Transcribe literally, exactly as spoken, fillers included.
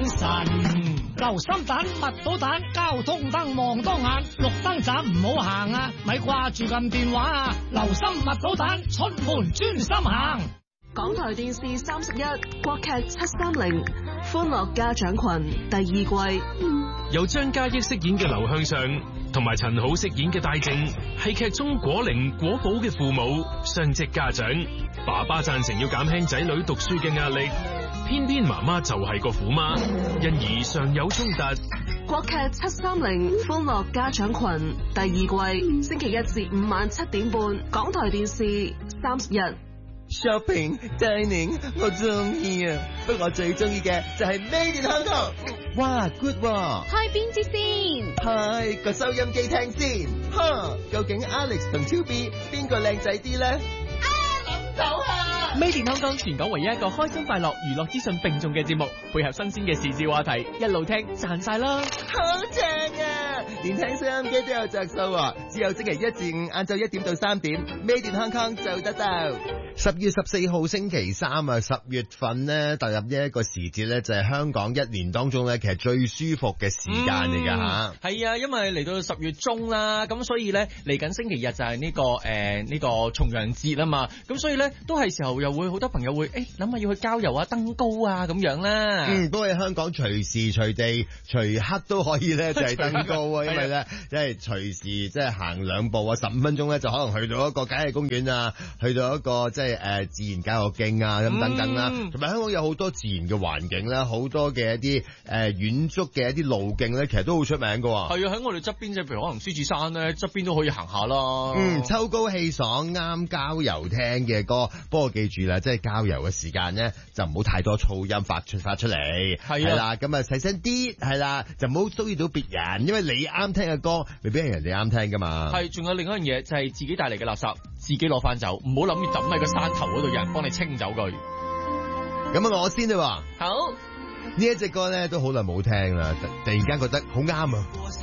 神。留心蛋、蜜到蛋，交通燈望多眼，綠燈站唔好行啊，咪掛住撳電話啊，留心蜜到蛋，出門專心行。 港台電視三十一，國劇七三零，歡樂家長群第二季， 由張嘉益飾演嘅劉向上，同埋陳好飾演嘅戴正，係劇中果玲、果寶嘅父母，雙職家長。爸爸贊成要減輕仔女讀書嘅壓力，偏偏媽媽就係個虎媽，因而常有衝突。 國劇七三零，歡樂家長群第二季，星期一至五晚七點半，港台電視三十一。 Shopping dining 我中意啊，不過我最中意嘅就係 Made in Hong Kong。哇 good 喎， 開邊支先？ 開個收音機聽先。哈，究竟 Alex 同 Two B 邊個靚仔啲咧？啊，諗到啊！ Made in Hong Kong 全港唯一一個開心快樂娛樂資訊並重嘅節目，配合新鮮嘅時事話題，一路聽賺晒啦！ 好正啊！連聽收音機都有着數啊！只有星期一至五晏晝一點到三點 ，Made in Hong Kong 做得到。十月十四號星期三啊，十月份咧踏入呢一個時節咧，就係香港一年當中咧，其實最舒服嘅時間嚟㗎吓。 係、嗯、啊，因為嚟到十月中啦，咁所以咧嚟緊星期日就係呢、這個誒呢、呃這個重陽節啊嘛，咁所以咧都係時候又會好多朋友會誒諗下要去郊遊啊、登高啊咁樣啦。 嗯，都喺香港隨時隨地隨刻都可以咧就係登高啊，因為咧即係隨時即係行兩步啊，十五分鐘咧就可能去到一個郊野公園啊，去到一個即係。誒自然教育徑啊，咁等等啦，同埋、嗯、香港有好多自然嘅環境啦，好多嘅一啲誒遠足嘅一啲路徑咧，其實都好出名㗎喎。係啊，喺我哋側邊即係譬如可能獅子山咧，側邊都可以行下啦。嗯，秋高氣爽，啱郊遊聽嘅歌。不過記住啦，即係郊遊嘅時間咧，就唔好太多噪音發出發出嚟。係啦，咁啊細聲啲，係啦，就唔好騷擾到別人，因為你啱聽嘅歌未必係人哋啱聽㗎嘛。係，仲有另一樣嘢就係、是、自己帶嚟嘅垃圾，自己攞翻走，唔好諗住抌喺個山頭嗰度，有人幫你清走佢。咁啊，我先啦。好，呢一隻歌咧都好耐冇聽啦，突然間覺得好啱啊。